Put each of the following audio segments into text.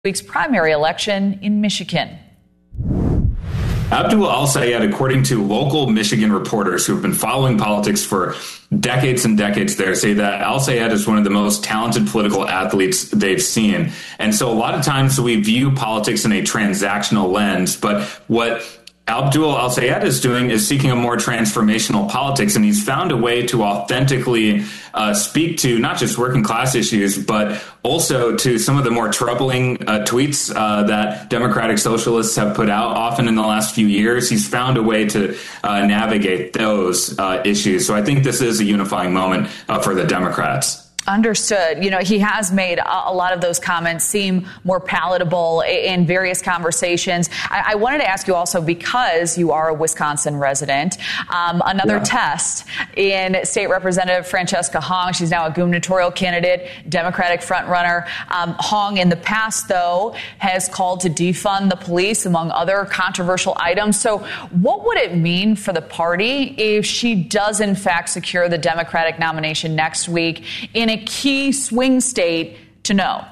week's primary election in Michigan. Abdul Al-Sayed, according to local Michigan reporters who have been following politics for decades and decades there, say that Al-Sayed is one of the most talented political athletes they've seen. And so a lot of times we view politics in a transactional lens, but what Abdul Al-Sayed is doing is seeking a more transformational politics, and he's found a way to authentically speak to not just working class issues, but also to some of the more troubling tweets that Democratic Socialists have put out often in the last few years. He's found a way to navigate those issues. So I think this is a unifying moment for the Democrats. Understood. He has made a lot of those comments seem more palatable in various conversations. I wanted to ask you also, because you are a Wisconsin resident, another test in State Representative Francesca Hong. She's now a gubernatorial candidate, Democratic frontrunner. Hong, in the past, though, has called to defund the police, among other controversial items. So what would it mean for the party if she does, in fact, secure the Democratic nomination next week in a key swing state to know?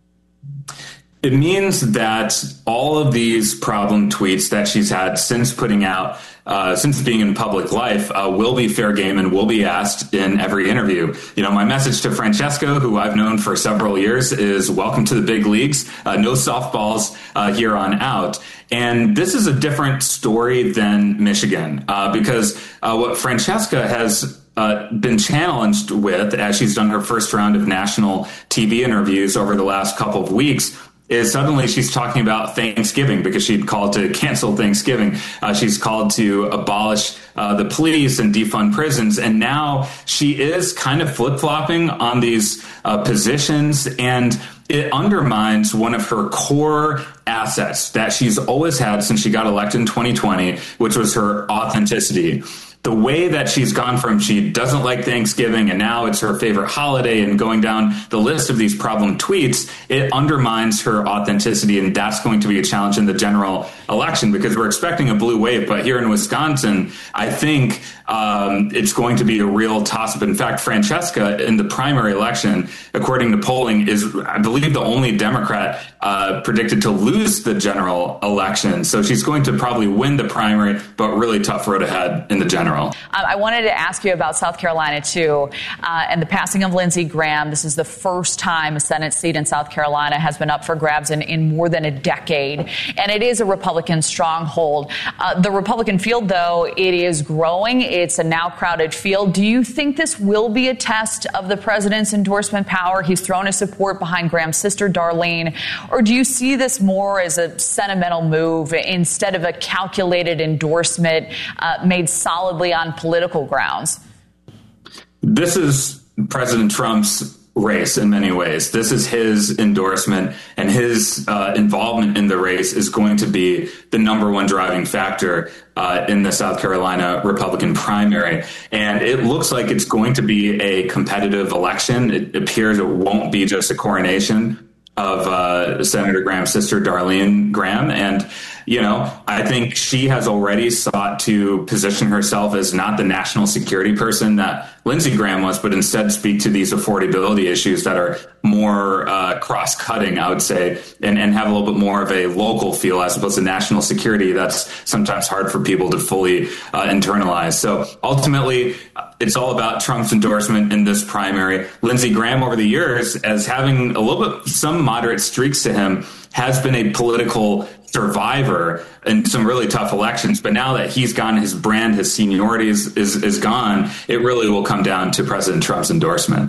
It means that all of these problem tweets that she's had since putting out, since being in public life, will be fair game and will be asked in every interview. My message to Francesca, who I've known for several years, is welcome to the big leagues. No softballs here on out. And this is a different story than Michigan, because what Francesca has been challenged with, as she's done her first round of national TV interviews over the last couple of weeks, is suddenly she's talking about Thanksgiving, because she'd called to cancel Thanksgiving. She's called to abolish the police and defund prisons. And now she is kind of flip-flopping on these positions, and it undermines one of her core assets that she's always had since she got elected in 2020, which was her authenticity. The way that she's gone from she doesn't like Thanksgiving and now it's her favorite holiday, and going down the list of these problem tweets, it undermines her authenticity. And that's going to be a challenge in the general election, because we're expecting a blue wave. But here in Wisconsin, I think it's going to be a real toss-up. In fact, Francesca, in the primary election, according to polling, is, I believe, the only Democrat predicted to lose the general election. So she's going to probably win the primary, but really tough road ahead in the general. I wanted to ask you about South Carolina, too, and the passing of Lindsey Graham. This is the first time a Senate seat in South Carolina has been up for grabs in more than a decade, and it is a Republican stronghold. The Republican field, though, it is growing. It's a now crowded field. Do you think this will be a test of the president's endorsement power? He's thrown his support behind Graham's sister, Darlene. Or do you see this more as a sentimental move instead of a calculated endorsement made solidly on political grounds? This is President Trump's race in many ways. This is his endorsement, and his involvement in the race is going to be the number one driving factor in the South Carolina Republican primary. And it looks like it's going to be a competitive election. It appears it won't be just a coronation of Senator Graham's sister, Darlene Graham. And, I think she has already sought to position herself as not the national security person that Lindsey Graham was, but instead speak to these affordability issues that are more cross-cutting, I would say, and have a little bit more of a local feel as opposed to national security. That's sometimes hard for people to fully internalize. So ultimately, it's all about Trump's endorsement in this primary. Lindsey Graham, over the years, as having a little bit, some moderate streaks to him, has been a political survivor in some really tough elections. But now that he's gone, his brand, his seniority is gone, it really will come down to President Trump's endorsement.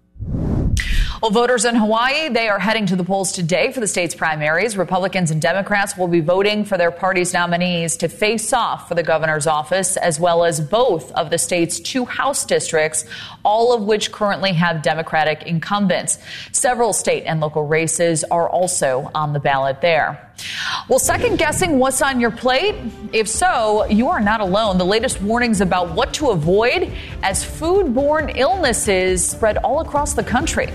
Well, voters in Hawaii, they are heading to the polls today for the state's primaries. Republicans and Democrats will be voting for their party's nominees to face off for the governor's office, as well as both of the state's 2 House districts, all of which currently have Democratic incumbents. Several state and local races are also on the ballot there. Well, second guessing what's on your plate? If so, you are not alone. The latest warnings about what to avoid as foodborne illnesses spread all across the country.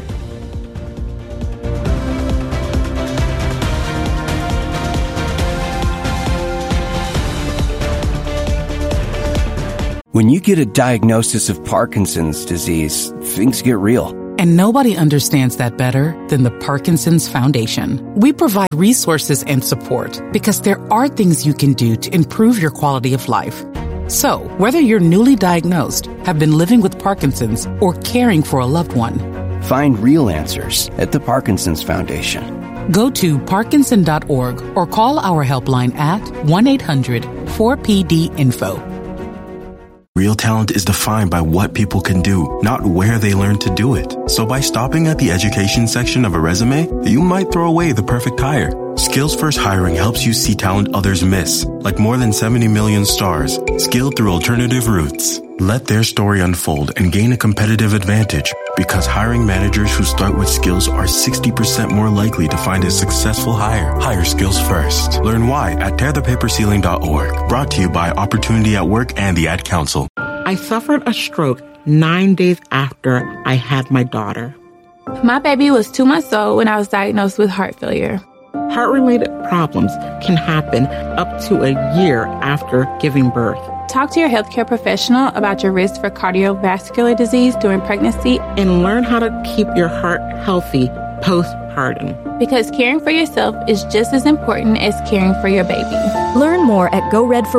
When you get a diagnosis of Parkinson's disease, things get real. And nobody understands that better than the Parkinson's Foundation. We provide resources and support because there are things you can do to improve your quality of life. So, whether you're newly diagnosed, have been living with Parkinson's, or caring for a loved one, find real answers at the Parkinson's Foundation. Go to parkinson.org or call our helpline at 1-800-4PD-INFO. Real talent is defined by what people can do, not where they learn to do it. So by stopping at the education section of a resume, you might throw away the perfect hire. Skills First Hiring helps you see talent others miss, like more than 70 million stars, skilled through alternative routes. Let their story unfold and gain a competitive advantage, because hiring managers who start with skills are 60% more likely to find a successful hire. Hire skills first. Learn why at tearthepaperceiling.org. Brought to you by Opportunity at Work and the Ad Council. I suffered a stroke 9 days after I had my daughter. My baby was 2 months old when I was diagnosed with heart failure. Heart-related problems can happen up to a year after giving birth. Talk to your healthcare professional about your risk for cardiovascular disease during pregnancy and learn how to keep your heart healthy postpartum. Because caring for yourself is just as important as caring for your baby. Learn more at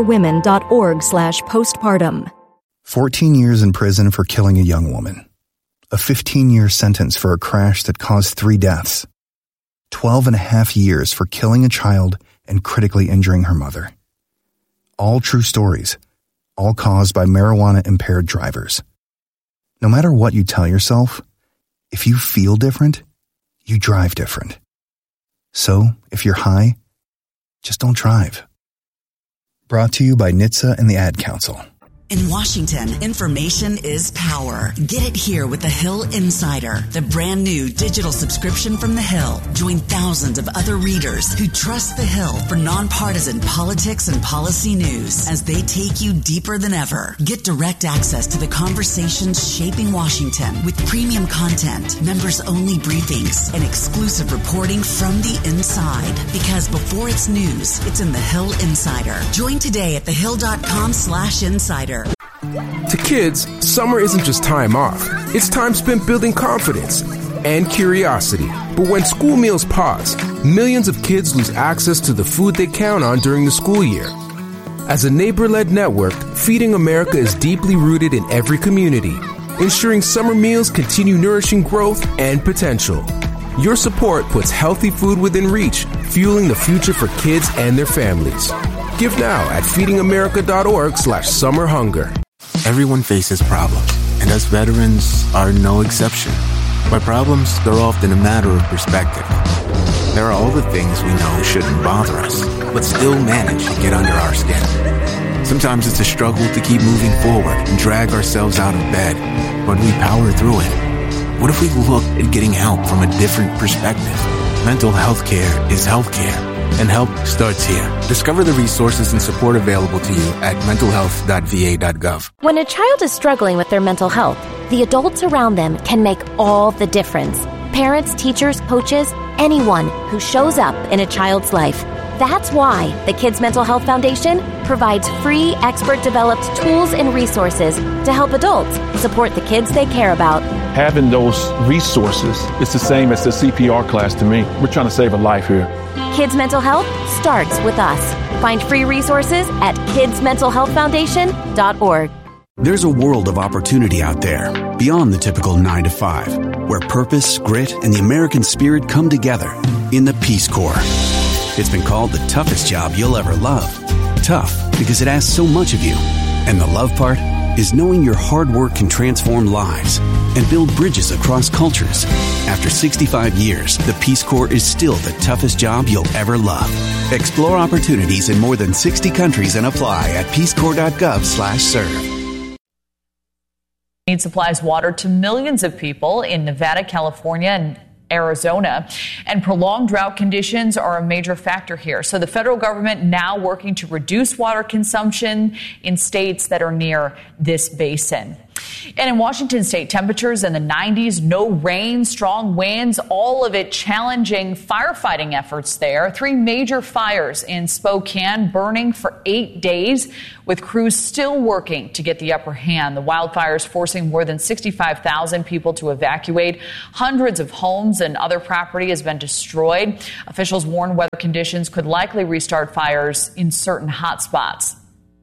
goredforwomen.org/postpartum. 14 years in prison for killing a young woman. A 15-year sentence for a crash that caused 3 deaths. 12 and a half years for killing a child and critically injuring her mother. All true stories, all caused by marijuana-impaired drivers. No matter what you tell yourself, if you feel different, you drive different. So, if you're high, just don't drive. Brought to you by NHTSA and the Ad Council. In Washington, information is power. Get it here with The Hill Insider, the brand new digital subscription from The Hill. Join thousands of other readers who trust The Hill for nonpartisan politics and policy news as they take you deeper than ever. Get direct access to the conversations shaping Washington with premium content, members-only briefings, and exclusive reporting from the inside. Because before it's news, it's in The Hill Insider. Join today at thehill.com/insider. To kids, summer isn't just time off. It's time spent building confidence and curiosity. But when school meals pause, millions of kids lose access to the food they count on during the school year. As a neighbor-led network, Feeding America is deeply rooted in every community, ensuring summer meals continue nourishing growth and potential. Your support puts healthy food within reach, fueling the future for kids and their families. Give now at feedingamerica.org/summerhunger. Everyone faces problems, and us veterans are no exception. By problems, they're often a matter of perspective. There are all the things we know shouldn't bother us, but still manage to get under our skin. Sometimes it's a struggle to keep moving forward and drag ourselves out of bed, but we power through it. What if we looked at getting help from a different perspective? Mental health care is healthcare, and help starts here. Discover the resources and support available to you at mentalhealth.va.gov. When a child is struggling with their mental health, the adults around them can make all the difference. Parents, teachers, coaches, anyone who shows up in a child's life. That's why the Kids Mental Health Foundation provides free, expert-developed tools and resources to help adults support the kids they care about. Having those resources is the same as the CPR class to me. We're trying to save a life here. Kids Mental Health starts with us. Find free resources at kidsmentalhealthfoundation.org. There's a world of opportunity out there, beyond the typical 9 to 5, where purpose, grit, and the American spirit come together in the Peace Corps. It's been called the toughest job you'll ever love. Tough because it asks so much of you. And the love part is knowing your hard work can transform lives and build bridges across cultures. After 65 years, the Peace Corps is still the toughest job you'll ever love. Explore opportunities in more than 60 countries and apply at peacecorps.gov/serve. Need supplies water to millions of people in Nevada, California, and Arizona, and prolonged drought conditions are a major factor here. So the federal government now working to reduce water consumption in states that are near this basin. And in Washington state, temperatures in the 90s, no rain, strong winds, all of it challenging firefighting efforts there. 3 major fires in Spokane burning for 8 days, with crews still working to get the upper hand. The wildfires forcing more than 65,000 people to evacuate. Hundreds of homes and other property has been destroyed. Officials warn weather conditions could likely restart fires in certain hot spots.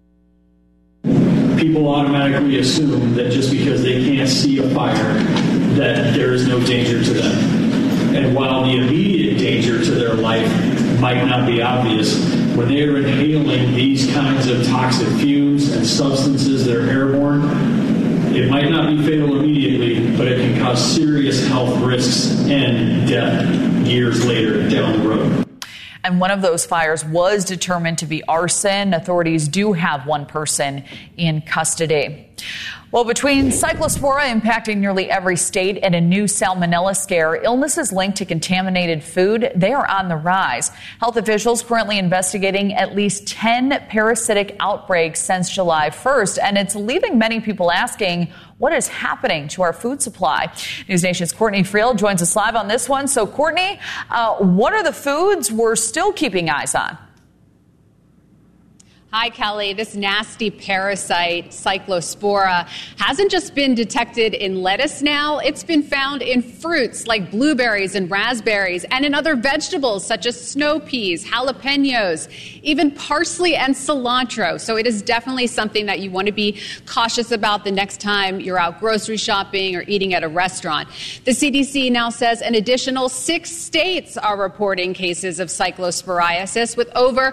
People automatically assume that just because they can't see a fire, that there is no danger to them. And while the immediate danger to their life might not be obvious, when they are inhaling these kinds of toxic fumes and substances that are airborne, it might not be fatal immediately, but it can cause serious health risks and death years later down the road. And one of those fires was determined to be arson. Authorities do have one person in custody. Well, between Cyclospora impacting nearly every state and a new salmonella scare, illnesses linked to contaminated food, they are on the rise. Health officials currently investigating at least 10 parasitic outbreaks since July 1st, and it's leaving many people asking, what is happening to our food supply? News Nation's Courtney Friel joins us live on this one. So, Courtney, what are the foods we're still keeping eyes on? Hi, Kelly. This nasty parasite, Cyclospora, hasn't just been detected in lettuce now. It's been found in fruits like blueberries and raspberries, and in other vegetables such as snow peas, jalapenos, even parsley and cilantro. So it is definitely something that you want to be cautious about the next time you're out grocery shopping or eating at a restaurant. The CDC now says an additional 6 states are reporting cases of cyclosporiasis, with over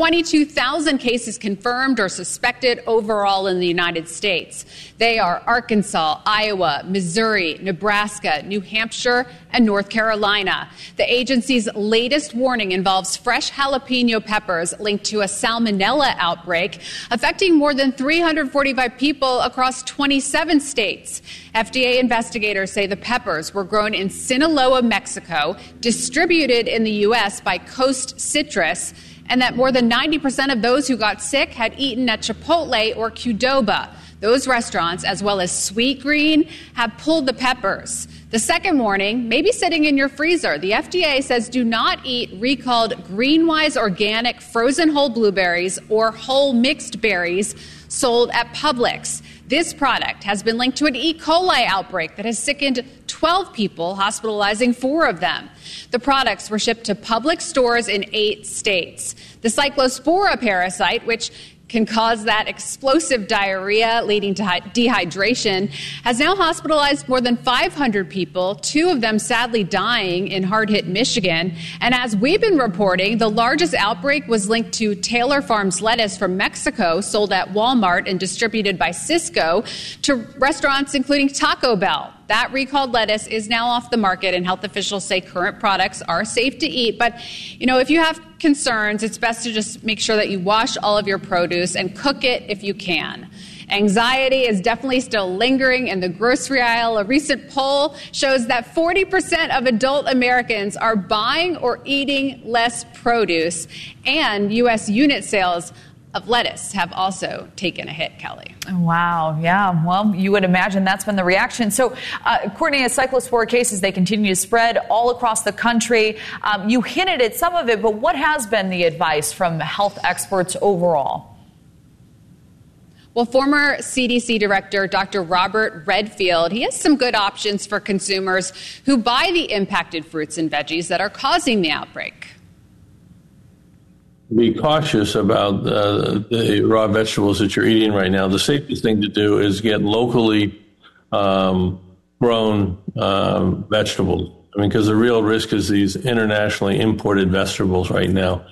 22,000 cases confirmed or suspected overall in the United States. They are Arkansas, Iowa, Missouri, Nebraska, New Hampshire, and North Carolina. The agency's latest warning involves fresh jalapeno peppers linked to a salmonella outbreak affecting more than 345 people across 27 states. FDA investigators say the peppers were grown in Sinaloa, Mexico, distributed in the U.S. by Coast Citrus, and that more than 90% of those who got sick had eaten at Chipotle or Qdoba. Those restaurants, as well as Sweetgreen, have pulled the peppers. The second warning may be sitting in your freezer. The FDA says do not eat recalled Greenwise organic frozen whole blueberries or whole mixed berries sold at Publix. This product has been linked to an E. coli outbreak that has sickened 12 people, hospitalizing 4 of them. The products were shipped to Publix stores in 8 states. The Cyclospora parasite, which can cause that explosive diarrhea leading to dehydration, has now hospitalized more than 500 people, 2 of them sadly dying in hard-hit Michigan. And as we've been reporting, the largest outbreak was linked to Taylor Farms lettuce from Mexico, sold at Walmart and distributed by Sysco to restaurants including Taco Bell. That recalled lettuce is now off the market, and health officials say current products are safe to eat. But, if you have concerns, it's best to just make sure that you wash all of your produce and cook it if you can. Anxiety is definitely still lingering in the grocery aisle. A recent poll shows that 40% of adult Americans are buying or eating less produce, and U.S. unit sales of lettuce have also taken a hit, Kelly. Wow. Yeah. Well, you would imagine that's been the reaction. So, Courtney, as cyclospora cases, they continue to spread all across the country. You hinted at some of it, but what has been the advice from health experts overall? Well, former CDC Director Dr. Robert Redfield, he has some good options for consumers who buy the impacted fruits and veggies that are causing the outbreak. Be cautious about the raw vegetables that you're eating right now. The safest thing to do is get locally grown vegetables. Because the real risk is these internationally imported vegetables right now.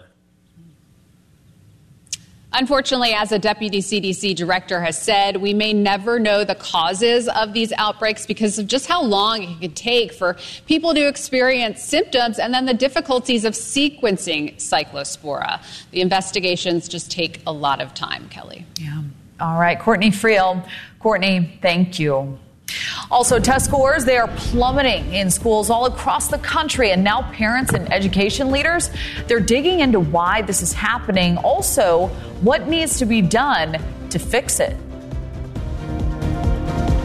Unfortunately, as a deputy CDC director has said, we may never know the causes of these outbreaks because of just how long it could take for people to experience symptoms and then the difficulties of sequencing Cyclospora. The investigations just take a lot of time, Kelly. Yeah. All right. Courtney Friel. Courtney, thank you. Also, test scores, they are plummeting in schools all across the country. And now parents and education leaders, they're digging into why this is happening. Also, what needs to be done to fix it.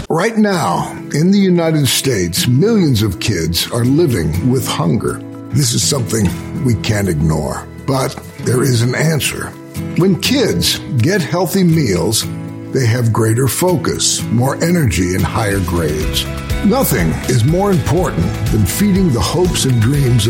Right now, in the United States, millions of kids are living with hunger. This is something we can't ignore, but there is an answer. When kids get healthy meals, they have greater focus, more energy, and higher grades. Nothing is more important than feeding the hopes and dreams of